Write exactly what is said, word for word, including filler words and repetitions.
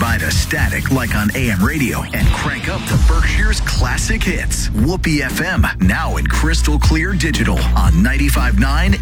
by the static like on A M radio and crank up to Berkshire's classic hits. Whoopee F M, now in crystal clear digital on ninety-five point nine